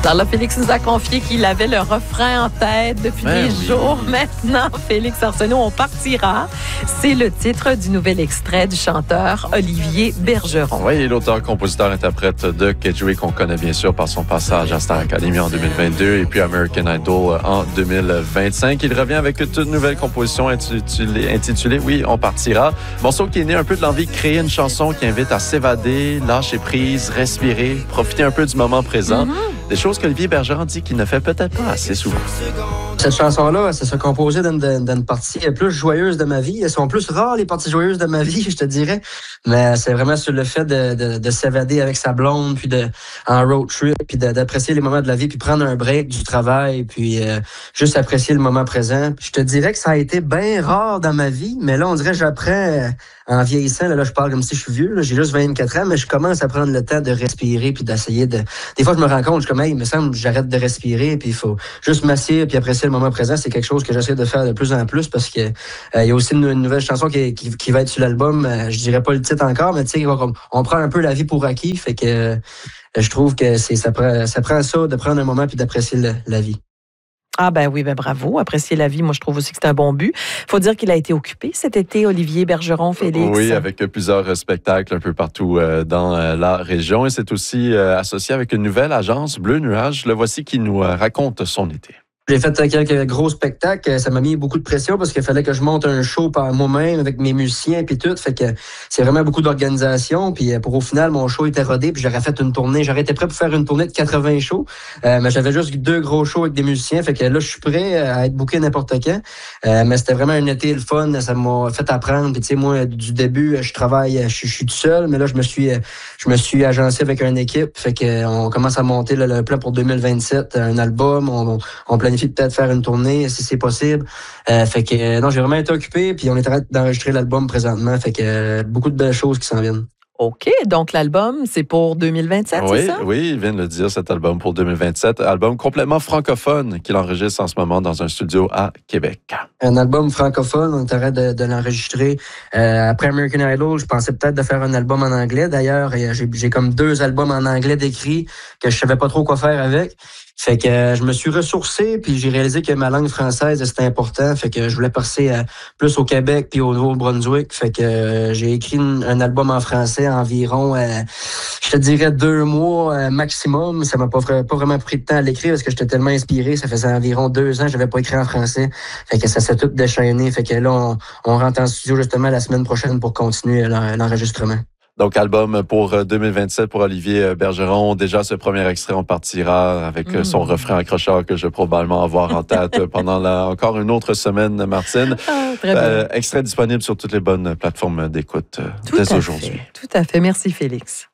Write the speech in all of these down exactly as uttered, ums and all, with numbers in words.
Alors là, Félix nous a confié qu'il avait le refrain en tête depuis Ben des oui. jours maintenant. Félix Arsenault, on partira. C'est le titre du nouvel extrait du chanteur Olivier Bergeron. Oui, l'auteur, compositeur, interprète de Kedgewick, qu'on connaît bien sûr par son passage à Star Academy en deux mille vingt-deux et puis American Idol en deux mille vingt-cinq. Il revient avec une toute nouvelle composition intitulée, intitulée Oui, on partira. Morceau qui est né un peu de l'envie de créer une chanson qui invite à s'évader, lâcher prise, respirer, profiter un peu du moment présent. Mm-hmm. Des choses qu'Olivier Bergeron dit qu'il ne fait peut-être pas assez souvent. Cette chanson-là, ça se composait d'une, d'une partie plus joyeuse de ma vie. Elles sont plus rares, les parties joyeuses de ma vie, je te dirais. Mais c'est vraiment sur le fait de, de, de s'évader avec sa blonde, puis de, en road trip, puis de, d'apprécier les moments de la vie, puis prendre un break du travail, puis euh, juste apprécier le moment présent. Puis je te dirais que ça a été bien rare dans ma vie, mais là, on dirait que j'apprends euh, en vieillissant. Là, là, je parle comme si je suis vieux. Là, j'ai juste vingt-quatre ans, mais je commence à prendre le temps de respirer, puis d'essayer de... Des fois, je me rends compte, je suis comme, hey, il me semble que j'arrête de respirer, puis il faut juste m'asseoir, puis apprécier le moment présent. C'est quelque chose que j'essaie de faire de plus en plus, parce que euh, il y a aussi une, une nouvelle chanson qui, qui, qui va être sur l'album. Euh, je dirais pas le titre encore, mais tu sais, on, on prend un peu la vie pour acquis, fait que euh, je trouve que c'est ça prend, ça prend ça, de prendre un moment puis d'apprécier le, la vie. Ah ben oui, ben bravo. Apprécier la vie, moi je trouve aussi que c'est un bon but. Faut dire qu'il a été occupé cet été, Olivier Bergeron, Félix. Oui, avec plusieurs spectacles un peu partout euh, dans euh, la région. Et c'est aussi euh, associé avec une nouvelle agence, Bleu Nuage. Le voici qui nous euh, raconte son été. J'ai fait quelques gros spectacles. Ça m'a mis beaucoup de pression parce qu'il fallait que je monte un show par moi-même avec mes musiciens puis tout. Fait que c'est vraiment beaucoup d'organisation. Puis pour au final, mon show était rodé. Puis j'aurais fait une tournée. J'aurais été prêt pour faire une tournée de quatre-vingts shows. Euh, mais j'avais juste deux gros shows avec des musiciens. Fait que là, je suis prêt à être booké n'importe quand. Euh, mais c'était vraiment un été le fun. Ça m'a fait apprendre. Puis tu sais, moi, du début, je travaille, je, je suis tout seul. Mais là, je me suis, je me suis agencé avec une équipe. Fait que on commence à monter là, le plan pour deux mille vingt-sept, un album. On, on planifie peut-être faire une tournée si c'est possible. Euh, fait que euh, non, j'ai vraiment été occupé, puis on est en train d'enregistrer l'album présentement. Fait que euh, beaucoup de belles choses qui s'en viennent. OK, donc l'album, c'est pour deux mille vingt-sept, oui, c'est ça? Oui, il vient de le dire, cet album pour deux mille vingt-sept. Album complètement francophone qu'il enregistre en ce moment dans un studio à Québec. Un album francophone, on est en train de, de l'enregistrer. Euh, après American Idol, je pensais peut-être de faire un album en anglais. D'ailleurs, j'ai, j'ai comme deux albums en anglais d'écrits que je savais pas trop quoi faire avec. Fait que euh, je me suis ressourcé, puis j'ai réalisé que ma langue française, c'était important. Fait que je voulais passer euh, plus au Québec puis au Nouveau-Brunswick. Fait que euh, j'ai écrit une, un album en français environ, euh, je te dirais deux mois euh, maximum. Ça m'a pas, pas vraiment pris de temps à l'écrire parce que j'étais tellement inspiré. Ça faisait environ deux ans que j'avais pas écrit en français. Fait que ça s'est tout déchaîné. Fait que là, on, on rentre en studio justement la semaine prochaine pour continuer l'enregistrement. Donc, album pour deux mille vingt-sept pour Olivier Bergeron. Déjà, ce premier extrait, on partira avec mmh. son refrain accrocheur que je vais probablement avoir en tête pendant la, encore une autre semaine, Martine. Ah, très euh, extrait disponible sur toutes les bonnes plateformes d'écoute Tout dès à aujourd'hui. Fait. Tout à fait. Merci, Félix.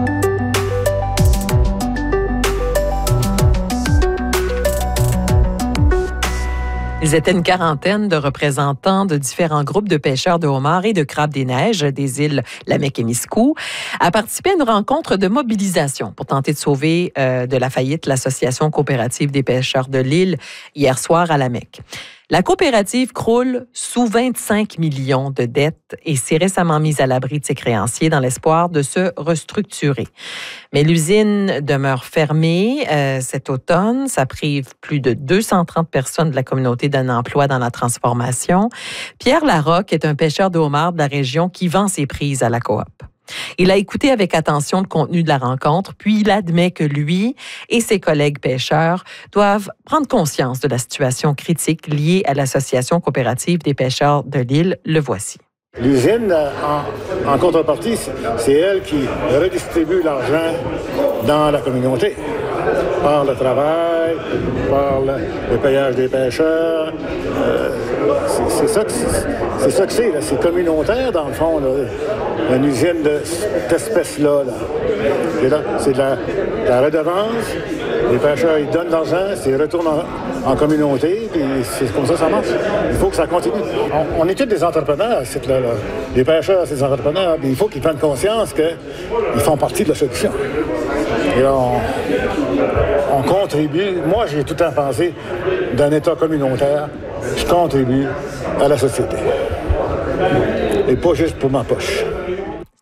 Ils étaient une quarantaine de représentants de différents groupes de pêcheurs de homards et de crabes des neiges des îles Lamec-et-Miscou à participer à une rencontre de mobilisation pour tenter de sauver euh, de la faillite l'Association coopérative des pêcheurs de l'île hier soir à Lamec. La coopérative croule sous vingt-cinq millions de dettes et s'est récemment mise à l'abri de ses créanciers dans l'espoir de se restructurer. Mais l'usine demeure fermée euh, cet automne. Ça prive plus de deux cent trente personnes de la communauté d'un emploi dans la transformation. Pierre Larocque est un pêcheur de homards de la région qui vend ses prises à la coop. Il a écouté avec attention le contenu de la rencontre, puis il admet que lui et ses collègues pêcheurs doivent prendre conscience de la situation critique liée à l'Association coopérative des pêcheurs de l'île. Le voici. L'usine, en, en contrepartie, c'est elle qui redistribue l'argent dans la communauté, par le travail, par le, le payage des pêcheurs. Euh, c'est, c'est, ça que c'est, c'est ça que c'est, là. C'est communautaire, dans le fond, là, une usine de cette espèce-là. Là. Et là, c'est de la, de la redevance. Les pêcheurs, ils donnent de l'argent, c'est retourne en, en communauté, puis c'est comme ça que ça marche. Il faut que ça continue. On, on est tous des entrepreneurs, c'est là, là. Les pêcheurs, c'est des entrepreneurs, puis il faut qu'ils prennent conscience qu'ils font partie de la solution. Et là, on, on contribue. Moi, j'ai tout le temps pensé d'un État communautaire, je contribue à la société. Et pas juste pour ma poche.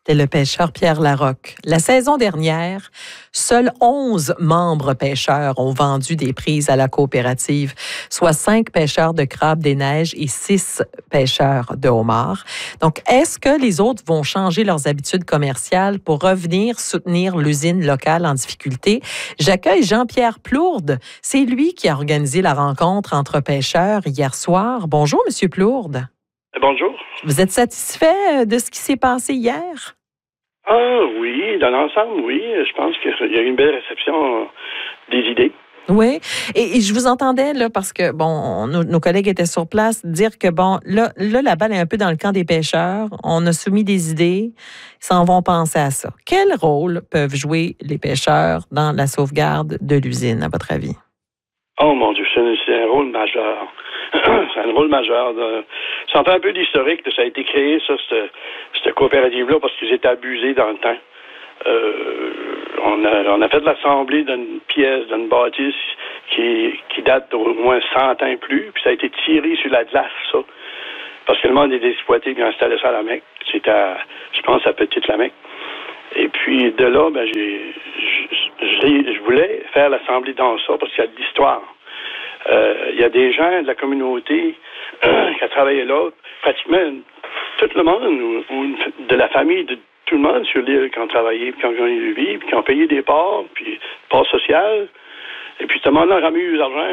C'était le pêcheur Pierre Larocque. La saison dernière, seuls onze membres pêcheurs ont vendu des prises à la coopérative, soit cinq pêcheurs de crabe des neiges et six pêcheurs de homards. Donc, est-ce que les autres vont changer leurs habitudes commerciales pour revenir soutenir l'usine locale en difficulté? J'accueille Jean-Pierre Plourde. C'est lui qui a organisé la rencontre entre pêcheurs hier soir. Bonjour, Monsieur Plourde. Bonjour. Vous êtes satisfait de ce qui s'est passé hier? Ah oui, dans l'ensemble, oui. Je pense qu'il y a eu une belle réception des idées. Oui, et, et je vous entendais, là, parce que, bon, nos, nos collègues étaient sur place, dire que, bon, là, là, la balle est un peu dans le camp des pêcheurs. On a soumis des idées, ils s'en vont penser à ça. Quel rôle peuvent jouer les pêcheurs dans la sauvegarde de l'usine, à votre avis? Oh mon Dieu, c'est un, c'est un rôle majeur. C'est un rôle majeur. De... Ça en fait un peu d'historique. Ça a été créé, ça, cette, cette coopérative-là, parce qu'ils étaient abusés dans le temps. Euh, on, a, on a fait l'assemblée d'une pièce, d'une bâtisse qui, qui date d'au moins cent ans et plus, puis ça a été tiré sur la glace, ça. Parce que le monde était exploité, puis on installé ça à la Mecque. C'était, à, je pense, à Petite-la-Mecque. Et puis, de là, ben, j'ai, je, je voulais faire l'assemblée dans ça, parce qu'il y a de l'histoire. Euh, il y a des gens de la communauté euh, qui ont travaillé là, pratiquement tout le monde, ou, ou de la famille, de tout le monde sur l'île qui ont travaillé, puis qui ont gagné du vie, puis qui ont payé des parts, puis parts sociales. Et puis tout le monde a remis eu l'argent.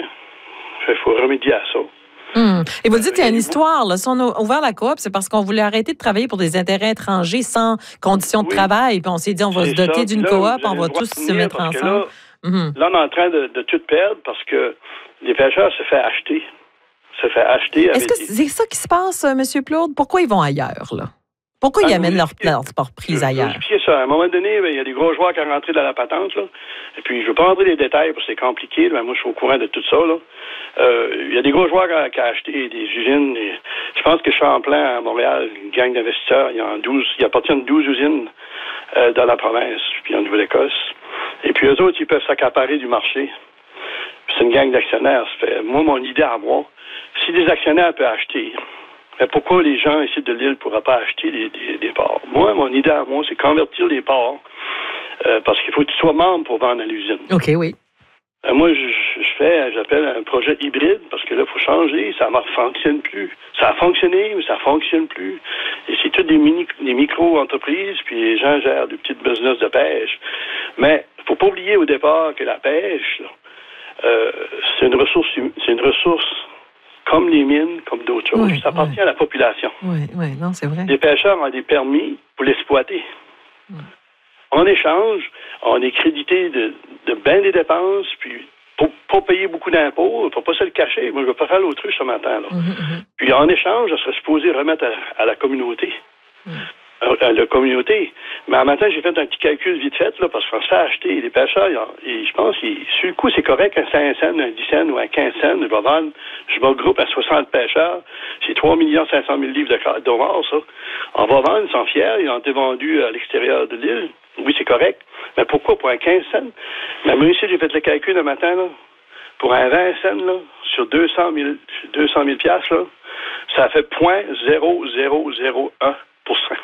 Il faut remédier à ça. Hum. Et vous dites qu'il y a une histoire. Là. Si on a ouvert la coop, c'est parce qu'on voulait arrêter de travailler pour des intérêts étrangers sans conditions de oui. travail. Puis on s'est dit, on va c'est se doter ça. d'une là, coop, on va tous se mettre ensemble. Là, mm-hmm. là, on est en train de, de tout perdre parce que les pêcheurs se font acheter. Se fait acheter. Est-ce que c'est ça qui se passe, M. Plourde? Pourquoi ils vont ailleurs, là? Pourquoi ah, ils amènent leur, leur, leur prise ailleurs? Je ça. À un moment donné, il y a des gros joueurs qui sont rentrés dans la patente. Là. Et puis, je ne veux pas rentrer dans les détails parce que c'est compliqué. Là. Moi, je suis au courant de tout ça. Là. Euh, il y a des gros joueurs qui, qui ont acheté des usines. Et je pense que Champlain, à Montréal, une gang d'investisseurs, il y a douze, il appartient à douze usines euh, dans la province, puis en Nouvelle-Écosse. Et puis, eux autres, ils peuvent s'accaparer du marché. Puis c'est une gang d'actionnaires. Ça fait, moi, mon idée à moi, si des actionnaires peuvent acheter... Mais pourquoi les gens ici de l'île ne pourraient pas acheter des, des, des parts? Moi, mon idée à moi, c'est convertir les parts euh, parce qu'il faut que tu sois membre pour vendre à l'usine. OK, oui. Euh, moi, je, je fais, j'appelle un projet hybride parce que là, il faut changer. Ça ne fonctionne plus. Ça a fonctionné, mais ça ne fonctionne plus. Et c'est toutes des, mini, des micro-entreprises, puis les gens gèrent des petites business de pêche. Mais il ne faut pas oublier au départ que la pêche, là, euh, c'est une ressource, c'est une ressource comme les mines, comme d'autres choses. Oui, ça appartient oui. à la population. Oui, oui, non, c'est vrai. Les pêcheurs ont des permis pour l'exploiter. Oui. En échange, on est crédité de, de bien des dépenses, puis pour pas payer beaucoup d'impôts, il ne faut pas se le cacher. Moi, je ne veux pas faire l'autruche ce matin. Là. Mm-hmm. Puis en échange, je serais supposé remettre à, à la communauté. Mm. À, à la communauté. Mais en matin, j'ai fait un petit calcul vite fait, là, parce qu'on se fait acheter. Les pêcheurs, ils, ils, je pense, ils, sur le coup, c'est correct, un cinq cents, un dix cents ou un quinze cents. Je vais vendre, je vais groupe à soixante pêcheurs. C'est trois millions cinq cent mille livres de dollars, ça. On va vendre, ils sont fiers. Ils ont été vendus à l'extérieur de l'île. Oui, c'est correct. Mais pourquoi pour un quinze cents? Mais moi, ici, j'ai fait le calcul le matin, là. Pour un vingt cents, là, sur deux cent mille piastres, là, ça fait zéro virgule zéro zéro zéro un pour cent.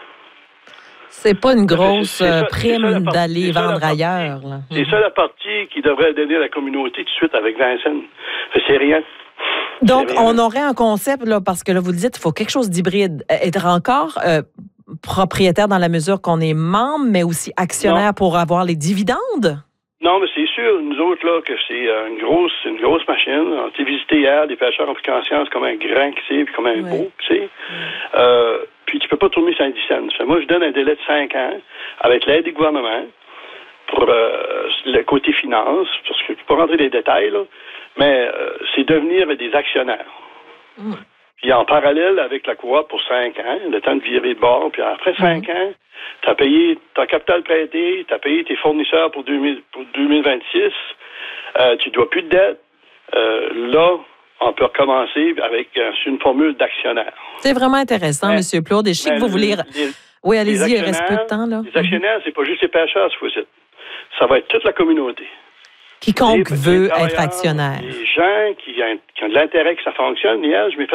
C'est pas une grosse c'est, c'est ça, prime ça, d'aller vendre partie, ailleurs. Là. C'est mmh. ça la partie qui devrait donner à la communauté tout de suite avec vingt cents. C'est rien. Donc, c'est rien. On aurait un concept, là, parce que là, vous le dites, il faut quelque chose d'hybride. Être encore euh, propriétaire dans la mesure qu'on est membre, mais aussi actionnaire non. pour avoir les dividendes? Non, mais c'est sûr, nous autres, là, que c'est une grosse, une grosse machine. On a été visité hier, des pêcheurs ont pris conscience comme un grand que c'est, puis comme un oui. beau que c'est. Oui. Euh, puis tu peux pas tourner sur un dix cents. Moi, je donne un délai de cinq ans avec l'aide du gouvernement pour euh, le côté finance, parce que je ne peux pas rentrer dans les détails, là, mais euh, c'est devenir des actionnaires. Mm. Puis en parallèle avec la coop pour cinq ans, le temps de virer de bord, puis après cinq mm. ans, tu as payé ton capital prêté, tu as payé tes fournisseurs pour, deux mille, pour deux mille vingt-six, euh, tu ne dois plus de dette. Euh, là, on peut recommencer avec euh, une formule d'actionnaire. C'est vraiment intéressant, mais, M. Plourde. Et je sais que vous voulez... Les, oui, allez-y, il reste peu de temps. Là. Les actionnaires, c'est pas juste les pêcheurs, c'est ça va être toute la communauté. Quiconque veut être actionnaire. Les gens qui ont, qui ont de l'intérêt que ça fonctionne. Hier, je m'ai fait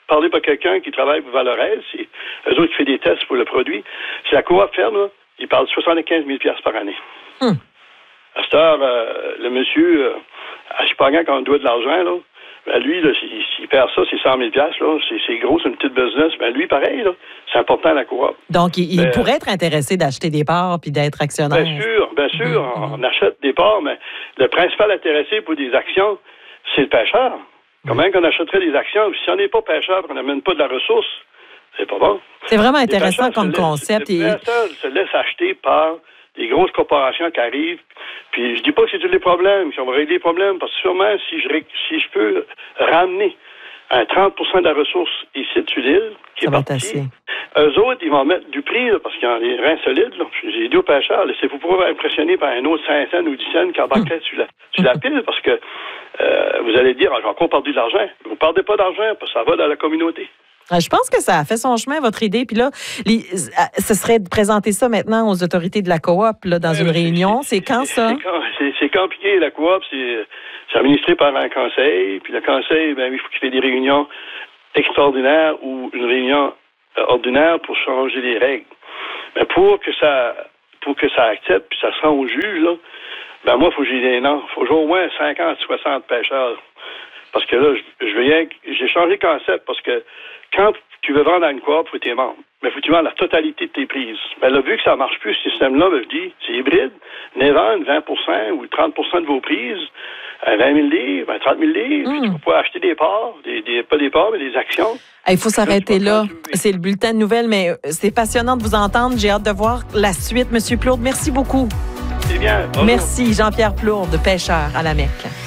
parlez par quelqu'un qui travaille pour Valorez, c'est eux autres qui fait des tests pour le produit. Si la coop ferme, là, il parle de soixante-quinze mille dollars par année. Hum. À cette heure, euh, le monsieur, euh, à Chipagan, quand on doit de l'argent, là, ben lui, là, s'il, s'il perd ça, c'est cent mille dollars, là, c'est, c'est gros, c'est une petite business. Ben lui, pareil, là, c'est important à la coop. Donc, il, il ben, pourrait être intéressé d'acheter des parts puis d'être actionnaire. Bien sûr, bien sûr, mmh. on achète des parts, mais le principal intéressé pour des actions, c'est le pêcheur. Comment qu'on achèterait des actions? Si on n'est pas pêcheur, qu'on n'amène pas de la ressource, c'est pas bon. C'est vraiment intéressant comme laissent, concept. Les pêcheurs se laissent acheter par des grosses corporations qui arrivent. Puis je dis pas que c'est tous les problèmes, qu'on va régler les problèmes, parce que sûrement, si je, si je peux ramener un trente pour cent de la ressource ici sur l'île, qui ça est va partie, eux autres, ils vont mettre du prix, là, parce qu'ils ont les reins solides. Là. J'ai dit aux pêcheurs, laissez-vous pas impressionner par un autre cinq cents ou dix cents qui embarquerait sur la, sur la pile, parce que euh, vous allez dire, ah, j'ai encore perdu de l'argent. Vous ne perdez pas d'argent, parce que ça va dans la communauté. Je pense que ça a fait son chemin, votre idée. Puis là, les, ce serait de présenter ça maintenant aux autorités de la coop là, dans ouais, une réunion. C'est, c'est quand, ça? C'est, c'est, c'est compliqué. La coop, c'est, c'est administré par un conseil. Puis le conseil, ben, il faut qu'il fasse des réunions extraordinaires ou une réunion euh, ordinaire pour changer les règles. Mais pour que ça pour que ça accepte, puis ça se rend au juge, là, ben moi, il faut que j'ai des noms. Il faut que j'ai au moins cinquante, soixante pêcheurs. Parce que là, je, je viens, j'ai changé le concept parce que quand tu veux vendre à une coop, il faut que tu es membre. Mais il faut que tu vendes la totalité de tes prises. Mais là, vu que ça ne marche plus, ce système-là, ben, je dis, c'est hybride. Venez vendre vingt pour cent ou trente pour cent de vos prises à vingt mille livres, à trente mille livres. Mm. Puis tu peux pas acheter des parts, des, des, pas des parts, mais des actions. Il faut s'arrêter là. C'est le bulletin de nouvelles, mais c'est passionnant de vous entendre. J'ai hâte de voir la suite. Monsieur Plourde, merci beaucoup. C'est bien. Bonjour. Merci, Jean-Pierre Plourde, pêcheur à la Mecque.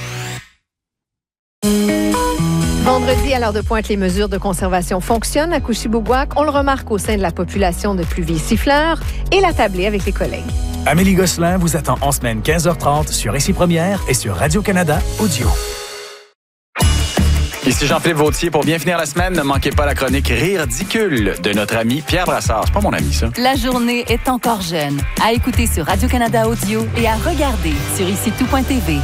Vendredi, à l'heure de pointe, les mesures de conservation fonctionnent à Couchibougouac. On le remarque au sein de la population de pluviers siffleurs et la tablée avec les collègues. Amélie Gosselin vous attend en semaine quinze heures trente sur Ici Première et sur Radio-Canada Audio. Ici Jean-Philippe Vautier. Pour bien finir la semaine, ne manquez pas la chronique Rire ridicule de notre ami Pierre Brassard. C'est pas mon ami, ça. La journée est encore jeune. À écouter sur Radio-Canada Audio et à regarder sur ici tout point t v.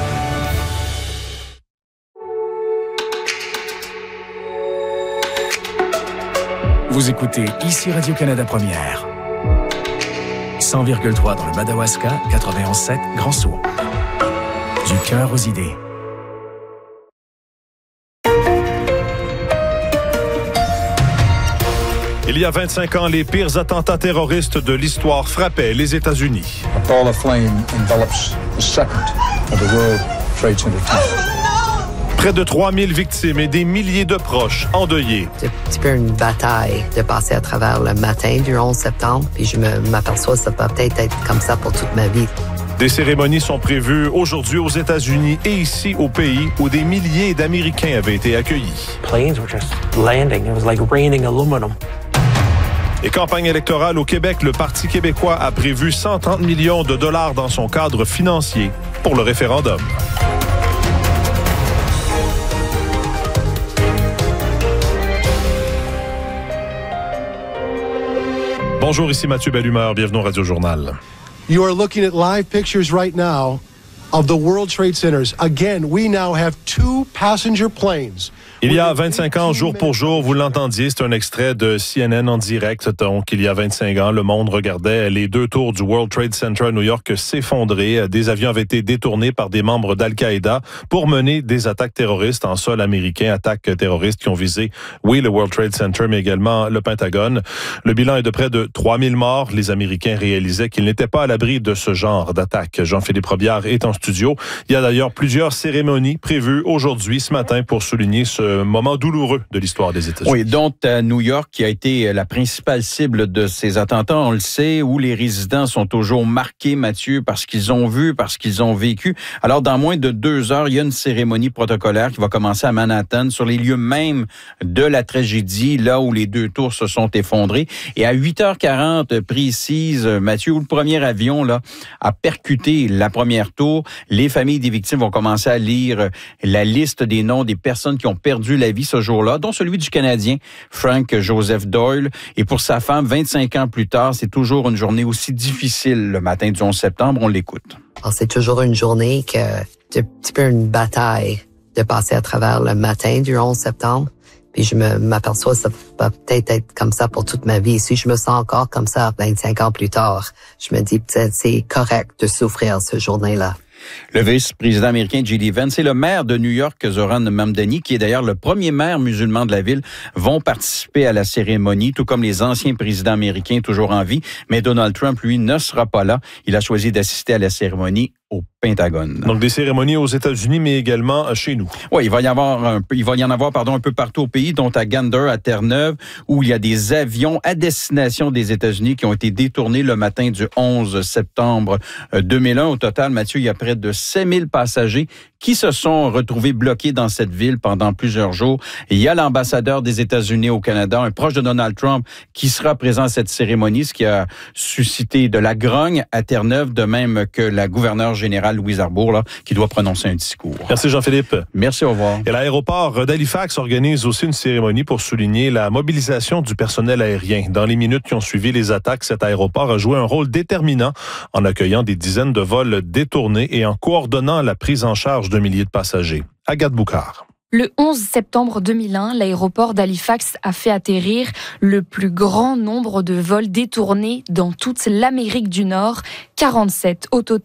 Vous écoutez Ici Radio-Canada Première. cent virgule trois dans le Madawaska, quatre-vingt-onze sept Grand Sault. Du cœur aux idées. Il y a vingt-cinq ans, les pires attentats terroristes de l'histoire frappaient les États-Unis. A ball of flame envelops the second of the World Trade Center tower. Près de trois mille victimes et des milliers de proches endeuillés. C'est un petit peu une bataille de passer à travers le matin du onze septembre, puis je me, m'aperçois que ça peut peut-être être comme ça pour toute ma vie. Des cérémonies sont prévues aujourd'hui aux États-Unis et ici au pays où des milliers d'Américains avaient été accueillis. Planes were just landing. It was like raining aluminum. Et campagne électorale au Québec, le Parti québécois a prévu cent trente millions de dollars dans son cadre financier pour le référendum. Bonjour, ici Mathieu Bellumeur. Bienvenue au Radio Journal. You are looking at live pictures right now of the World Trade Centers. Again, we now have two passenger planes. Il y a vingt-cinq ans, jour pour jour, vous l'entendiez, c'est un extrait de C N N en direct. Donc, il y a vingt-cinq ans, le monde regardait les deux tours du World Trade Center à New York s'effondrer. Des avions avaient été détournés par des membres d'Al-Qaïda pour mener des attaques terroristes en sol américain, attaques terroristes qui ont visé, oui, le World Trade Center, mais également le Pentagone. Le bilan est de près de trois mille morts. Les Américains réalisaient qu'ils n'étaient pas à l'abri de ce genre d'attaque. Jean-Philippe Robillard est en studio. Il y a d'ailleurs plusieurs cérémonies prévues aujourd'hui, ce matin, pour souligner ce moment douloureux de l'histoire des États-Unis. Oui, dont à New York, qui a été la principale cible de ces attentats, on le sait, où les résidents sont toujours marqués, Mathieu, parce qu'ils ont vu, parce qu'ils ont vécu. Alors, dans moins de deux heures, il y a une cérémonie protocolaire qui va commencer à Manhattan, sur les lieux mêmes de la tragédie, là où les deux tours se sont effondrés. Et à huit heures quarante précise, Mathieu, où le premier avion là a percuté la première tour, les familles des victimes vont commencer à lire la liste des noms des personnes qui ont perdu la vie ce jour-là, dont celui du Canadien Frank Joseph Doyle. Et pour sa femme, vingt-cinq ans plus tard, c'est toujours une journée aussi difficile le matin du onze septembre. On l'écoute. Alors, c'est toujours une journée que c'est un petit peu une bataille de passer à travers le matin du onze septembre. Puis je me, m'aperçois que ça va peut-être être comme ça pour toute ma vie. Si je me sens encore comme ça vingt-cinq ans plus tard, je me dis peut-être c'est correct de souffrir ce journée-là. Le vice-président américain J D Vance et le maire de New York, Zoran Mamdani, qui est d'ailleurs le premier maire musulman de la ville, vont participer à la cérémonie, tout comme les anciens présidents américains toujours en vie. Mais Donald Trump, lui, ne sera pas là. Il a choisi d'assister à la cérémonie au Pentagone. Donc des cérémonies aux États-Unis, mais également chez nous. Oui, il va y avoir un peu, il va y en avoir pardon un peu partout au pays, dont à Gander, à Terre-Neuve, où il y a des avions à destination des États-Unis qui ont été détournés le matin du onze septembre deux mille un. Au total, Mathieu, il y a près de sept mille passagers qui se sont retrouvés bloqués dans cette ville pendant plusieurs jours. Et il y a l'ambassadeur des États-Unis au Canada, un proche de Donald Trump, qui sera présent à cette cérémonie, ce qui a suscité de la grogne à Terre-Neuve, de même que la gouverneure générale Louise Arbour, là, qui doit prononcer un discours. Merci Jean-Philippe. Merci, au revoir. Et l'aéroport d'Halifax organise aussi une cérémonie pour souligner la mobilisation du personnel aérien. Dans les minutes qui ont suivi les attaques, cet aéroport a joué un rôle déterminant en accueillant des dizaines de vols détournés et en coordonnant la prise en charge de milliers de passagers. Agathe Boucard. Le onze septembre deux mille un, l'aéroport d'Halifax a fait atterrir le plus grand nombre de vols détournés dans toute l'Amérique du Nord, quarante-sept au total.